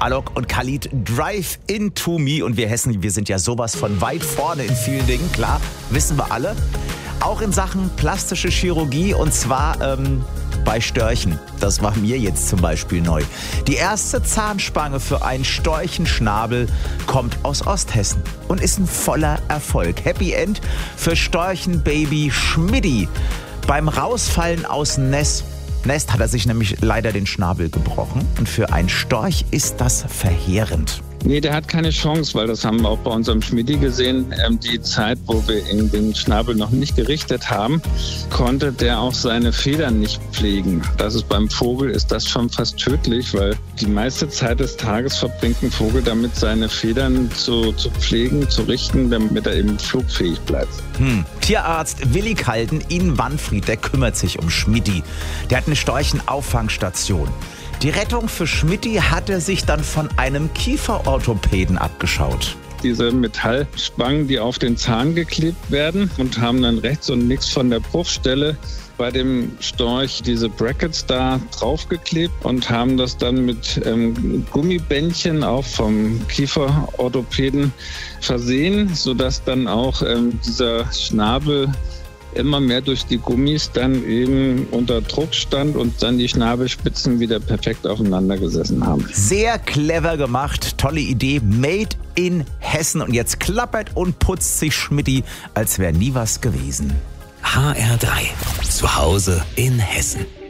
Alok und Khalid, Drive Into Me. Und wir Hessen, wir sind ja sowas von weit vorne in vielen Dingen, klar, wissen wir alle. Auch in Sachen plastische Chirurgie und zwar bei Störchen. Das war mir jetzt zum Beispiel neu. Die erste Zahnspange für einen Storchenschnabel kommt aus Osthessen und ist ein voller Erfolg. Happy End für Storchenbaby Schmidti. Beim Rausfallen aus Nest hat er sich nämlich leider den Schnabel gebrochen. Und für einen Storch ist das verheerend. Nee, der hat keine Chance, weil das haben wir auch bei unserem Schmidti gesehen. Die Zeit, wo wir ihn den Schnabel noch nicht gerichtet haben, konnte der auch seine Federn nicht pflegen. Das ist beim Vogel ist das schon fast tödlich, weil die meiste Zeit des Tages verbringt ein Vogel damit, seine Federn zu pflegen, zu richten, damit er eben flugfähig bleibt. Tierarzt Willi Kalden in Wanfried, der kümmert sich um Schmidti. Der hat eine Storchenauffangstation. Die Rettung für Schmidti hat er sich dann von einem Kieferorthopäden abgeschaut. Diese Metallspangen, die auf den Zahn geklebt werden und haben dann rechts und links von der Bruchstelle bei dem Storch diese Brackets da draufgeklebt und haben das dann mit Gummibändchen auch vom Kieferorthopäden versehen, sodass dann auch dieser Schnabel immer mehr durch die Gummis dann eben unter Druck stand und dann die Schnabelspitzen wieder perfekt aufeinander gesessen haben. Sehr clever gemacht, tolle Idee, made in Hessen. Und jetzt klappert und putzt sich Schmidti, als wäre nie was gewesen. HR3, zu Hause in Hessen.